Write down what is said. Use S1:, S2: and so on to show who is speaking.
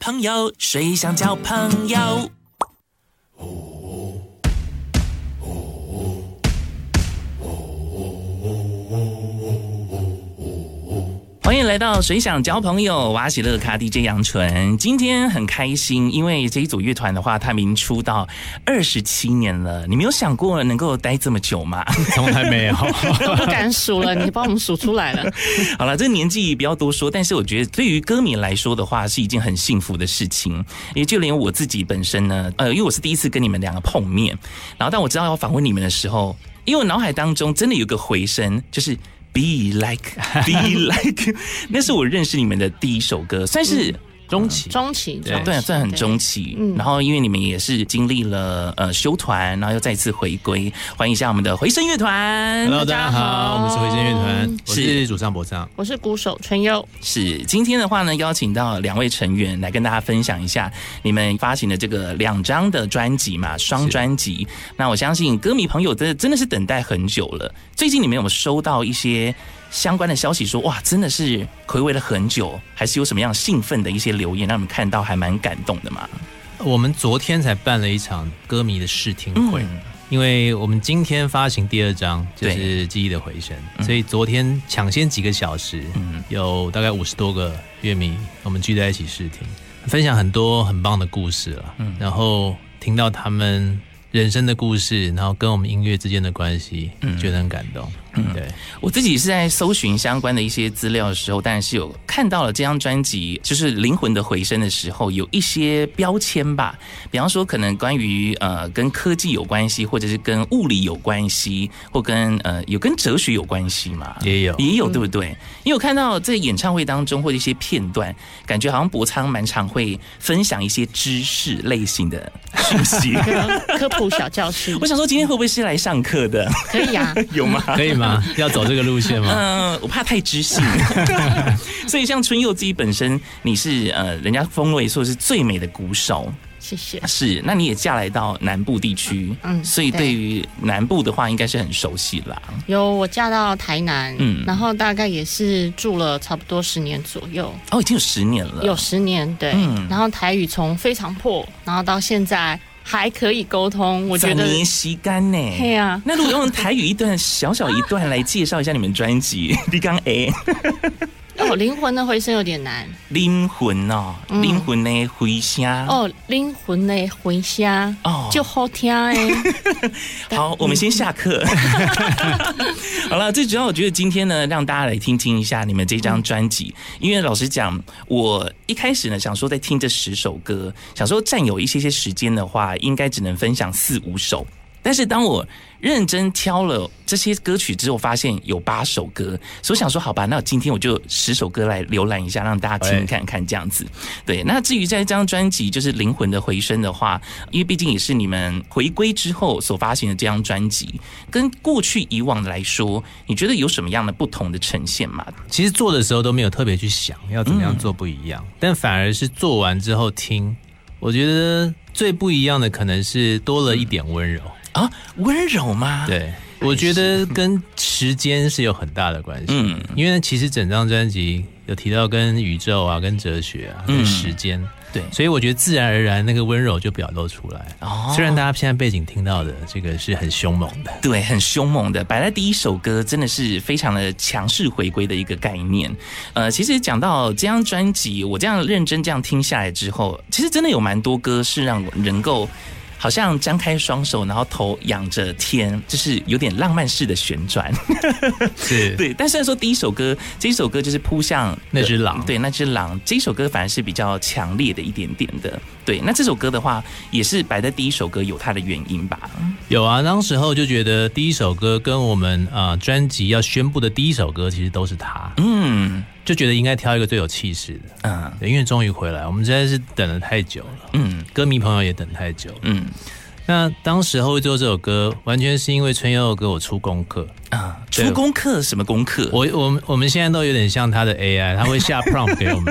S1: 朋友，谁想交朋友？欢迎来到谁想交朋友，我喜乐咖 DJ 杨纯。今天很开心，因为这一组乐团的话，他们已经出道27年了。你没有想过能够待这么久吗？
S2: 从来没有，
S3: 不敢数了，你帮我们数出来了。
S1: 好了，这个年纪不要多说，但是我觉得对于歌迷来说的话，是一件很幸福的事情。也就连我自己本身呢，因为我是第一次跟你们两个碰面，然后当我知道要访问你们的时候，因为我脑海当中真的有个回声，就是。Be like, be like， 那是我认识你们的第一首歌，算是
S3: 中期，
S1: 对，算很中期。然后因为你们也是经历了休团，然后又再次回归，欢迎一下我们的回声乐团。
S2: Hello， 大家好，我们是回声乐团，我是主唱博唱，
S3: 我是鼓手春佑。
S1: 是今天的话呢，邀请到2位成员来跟大家分享一下你们发行的这个2张的专辑嘛，双专辑。那我相信歌迷朋友真的是等待很久了。最近你们有没有收到一些相关的消息说，哇，真的是睽违了很久，还是有什么样兴奋的一些留言让你们看到还蛮感动的嘛？
S2: 我们昨天才办了一场歌迷的试听会，因为我们今天发行第2张就是记忆的回声，所以昨天抢先几个小时，有大概50多个乐迷我们聚在一起试听，分享很多很棒的故事了，然后听到他们人生的故事，然后跟我们音乐之间的关系，觉得很感动。对，
S1: 我自己是在搜寻相关的一些资料的时候，当然是有看到了这张专辑，就是灵魂的回声的时候，有一些标签吧，比方说可能关于跟科技有关系，或者是跟物理有关系，或跟有跟哲学有关系嘛，也有，对不对？因为我看到在演唱会当中或者一些片段，感觉好像博昌蛮常会分享一些知识类型的讯息，
S3: 科普小教室。
S1: 我想说今天会不会是来上课的？
S3: 可以啊，
S1: 有吗？
S2: 可以吗？要走这个路线吗？
S1: 我怕太知性，所以像春佑自己本身，你是人家封为说是最美的鼓手，
S3: 谢谢。
S1: 是，那你也嫁来到南部地区，所以对于南部的话，应该是很熟悉啦。
S3: 有，我嫁到台南，然后大概也是住了差不多10年左右。
S1: 哦，已经有10年了，
S3: 有10年，对。然后台语从非常破，然后到现在。还可以沟通，我觉得
S1: 你吸干呢。
S3: 对啊，
S1: 那如果用台语小一段来介绍一下你们专辑，你刚
S3: 灵魂的回声有点难。
S1: 灵魂哦，灵魂的回声
S3: 哦，灵魂的回声哦，就好听哎。
S1: 好，我们先下课。好了，最主要我觉得今天呢，让大家来听听一下你们这张专辑，因为老实讲，我一开始呢想说在听这10首歌，想说占有一些时间的话，应该只能分享4、5首。但是当我认真挑了这些歌曲之后，发现有8首歌，所以我想说好吧，那今天我就10首歌来浏览一下，让大家听看看这样子。对，那至于在这张专辑就是灵魂的回声的话，因为毕竟也是你们回归之后所发行的这张专辑，跟过去以往来说，你觉得有什么样的不同的呈现吗？
S2: 其实做的时候都没有特别去想要怎么样做不一样，但反而是做完之后听，我觉得最不一样的可能是多了一点温柔。
S1: 啊，温柔吗？
S2: 对，我觉得跟时间是有很大的关系。因为其实整张专辑有提到跟宇宙啊、跟哲学啊、跟时间，对，所以我觉得自然而然那个温柔就表露出来。虽然大家现在背景听到的这个是很凶猛的，
S1: 对，很凶猛的，摆在第1首歌真的是非常的强势回归的一个概念。其实讲到这张专辑，我这样认真这样听下来之后，其实真的有蛮多歌是让我能够。好像张开双手，然后头仰着天，就是有点浪漫式的旋转。
S2: 是，
S1: 对。但虽然说这一首歌就是扑向
S2: 那只狼，
S1: 对，那只狼，这一首歌反而是比较强烈的一点点的。对，那这首歌的话，也是摆在第1首歌有它的原因吧？
S2: 有啊，当时候就觉得第1首歌跟我们专辑要宣布的第1首歌其实都是它。就觉得应该挑一个最有气势的，对，因为终于回来，我们实在是等了太久了，歌迷朋友也等太久，那当时候会做这首歌，完全是因为春佑给我出功课
S1: 出功课什么功课？
S2: 我们现在都有点像他的 AI， 他会下 prompt 给我们。